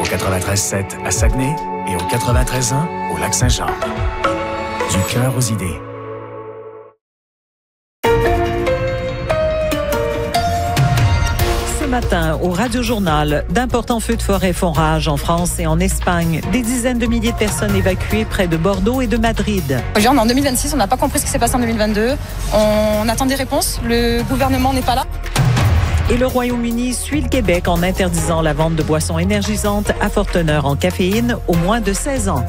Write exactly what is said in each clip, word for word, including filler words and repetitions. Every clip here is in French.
au quatre-vingt-treize sept à Saguenay et au quatre-vingt-treize un au Lac-Saint-Jean. Du cœur aux idées. Ce matin, au Radio-Journal, d'importants feux de forêt font rage en France et en Espagne. Des dizaines de milliers de personnes évacuées près de Bordeaux et de Madrid. Aujourd'hui, on est en deux mille vingt-six, on n'a pas compris ce qui s'est passé en deux mille vingt-deux. On attend des réponses, le gouvernement n'est pas là. Et le Royaume-Uni suit le Québec en interdisant la vente de boissons énergisantes à forte teneur en caféine aux moins de seize ans.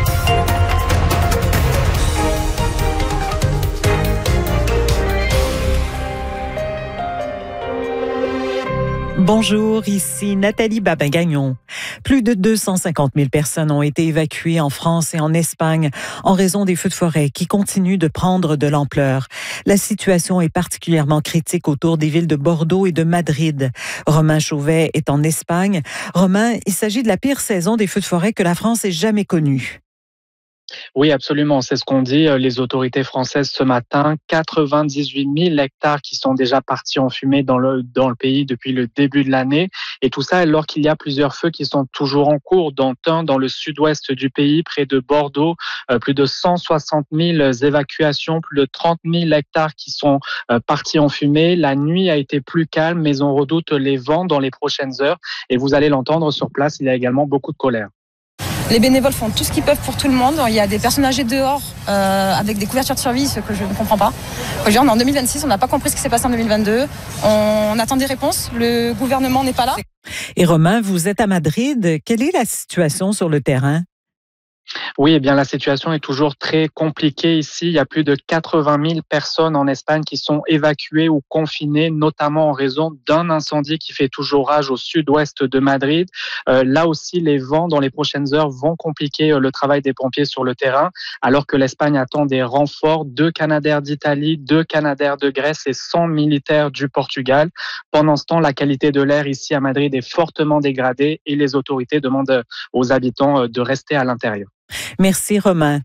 Bonjour, ici Nathalie Babin-Gagnon. Plus de deux cent cinquante mille personnes ont été évacuées en France et en Espagne en raison des feux de forêt qui continuent de prendre de l'ampleur. La situation est particulièrement critique autour des villes de Bordeaux et de Madrid. Romain Chauvet est en Espagne. Romain, il s'agit de la pire saison des feux de forêt que la France ait jamais connue. Oui, absolument. C'est ce qu'ont dit les autorités françaises ce matin. quatre-vingt-dix-huit mille hectares qui sont déjà partis en fumée dans le, dans le pays depuis le début de l'année. Et tout ça alors qu'il y a plusieurs feux qui sont toujours en cours, dont un dans le sud-ouest du pays, près de Bordeaux. Euh, plus de cent soixante mille évacuations, plus de trente mille hectares qui sont euh, partis en fumée. La nuit a été plus calme, mais on redoute les vents dans les prochaines heures. Et vous allez l'entendre sur place, il y a également beaucoup de colère. Les bénévoles font tout ce qu'ils peuvent pour tout le monde. Il y a des personnes âgées dehors euh, avec des couvertures de survie, ce que je ne comprends pas. Aujourd'hui, on est en deux mille vingt-six, on n'a pas compris ce qui s'est passé en deux mille vingt-deux. On attend des réponses, le gouvernement n'est pas là. Et Romain, vous êtes à Madrid. Quelle est la situation sur le terrain? Oui, eh bien la situation est toujours très compliquée ici. Il y a plus de quatre-vingt mille personnes en Espagne qui sont évacuées ou confinées, notamment en raison d'un incendie qui fait toujours rage au sud-ouest de Madrid. Euh, là aussi, les vents dans les prochaines heures vont compliquer le travail des pompiers sur le terrain, alors que l'Espagne attend des renforts, deux Canadair d'Italie, deux Canadair de Grèce et cent militaires du Portugal. Pendant ce temps, la qualité de l'air ici à Madrid est fortement dégradée et les autorités demandent aux habitants de rester à l'intérieur. Merci, Romain.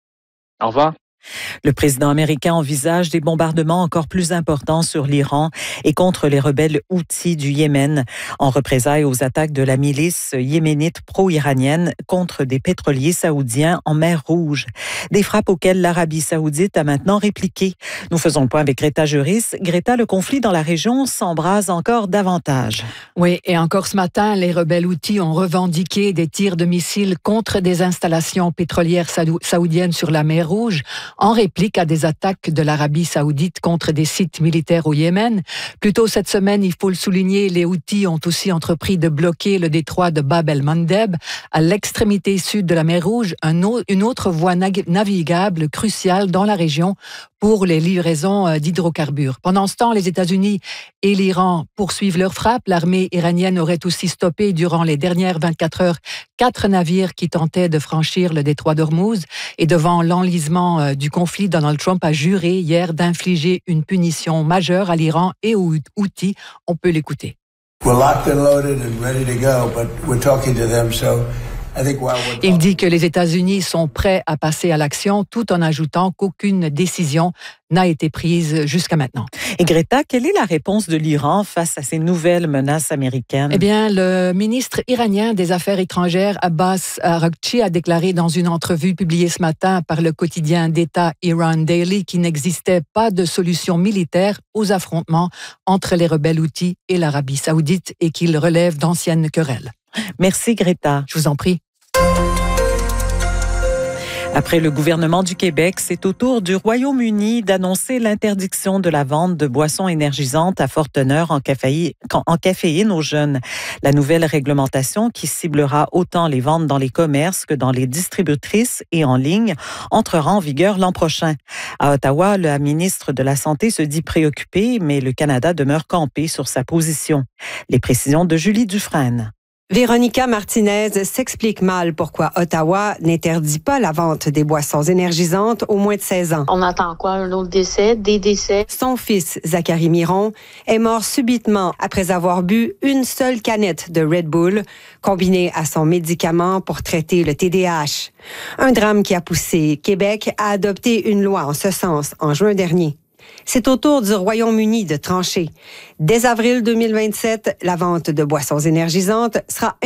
Au revoir. Le président américain envisage des bombardements encore plus importants sur l'Iran et contre les rebelles Houthis du Yémen, en représailles aux attaques de la milice yéménite pro-iranienne contre des pétroliers saoudiens en mer Rouge. Des frappes auxquelles l'Arabie saoudite a maintenant répliqué. Nous faisons le point avec Greta Juris. Greta, le conflit dans la région s'embrase encore davantage. Oui, et encore ce matin, les rebelles Houthis ont revendiqué des tirs de missiles contre des installations pétrolières saoudiennes sur la mer Rouge, en réplique à des attaques de l'Arabie saoudite contre des sites militaires au Yémen. Plus tôt cette semaine, il faut le souligner, les Houthis ont aussi entrepris de bloquer le détroit de Bab el-Mandeb, à l'extrémité sud de la mer Rouge, un o- une autre voie navigable cruciale dans la région pour les livraisons d'hydrocarbures. Pendant ce temps, les États-Unis et l'Iran poursuivent leurs frappes. L'armée iranienne aurait aussi stoppé durant les dernières vingt-quatre heures quatre navires qui tentaient de franchir le détroit d'Ormuz. Et devant l'enlisement du conflit, Donald Trump a juré hier d'infliger une punition majeure à l'Iran et aux Houthis. On peut l'écouter. We're locked and loaded and ready to go, but we're talking to them, so il dit que les États-Unis sont prêts à passer à l'action, tout en ajoutant qu'aucune décision n'a été prise jusqu'à maintenant. Et Greta, quelle est la réponse de l'Iran face à ces nouvelles menaces américaines? Eh bien, le ministre iranien des Affaires étrangères, Abbas Araghchi, a déclaré dans une entrevue publiée ce matin par le quotidien d'État Iran Daily qu'il n'existait pas de solution militaire aux affrontements entre les rebelles Houthis et l'Arabie saoudite et qu'il relève d'anciennes querelles. Merci Greta. Je vous en prie. Après le gouvernement du Québec, c'est au tour du Royaume-Uni d'annoncer l'interdiction de la vente de boissons énergisantes à forte teneur en caféine, en caféine aux jeunes. La nouvelle réglementation, qui ciblera autant les ventes dans les commerces que dans les distributrices et en ligne, entrera en vigueur l'an prochain. À Ottawa, la ministre de la Santé se dit préoccupée, mais le Canada demeure campé sur sa position. Les précisions de Julie Dufresne. Véronica Martinez s'explique mal pourquoi Ottawa n'interdit pas la vente des boissons énergisantes aux moins de seize ans. On attend quoi? Un autre décès? Des décès? Son fils, Zachary Miron, est mort subitement après avoir bu une seule canette de Red Bull, combinée à son médicament pour traiter le T D A H. Un drame qui a poussé Québec à adopter une loi en ce sens en juin dernier. C'est au tour du Royaume-Uni de trancher. Dès avril deux mille vingt-sept, la vente de boissons énergisantes sera